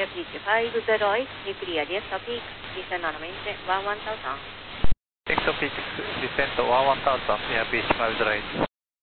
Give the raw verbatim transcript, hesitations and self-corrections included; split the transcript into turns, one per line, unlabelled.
Air Pitch five zero eight, clear Diesto Peak, descend nuovamente one one thousand.
Diesto Peak, descent one one thousand, Air Pitch five zero eight.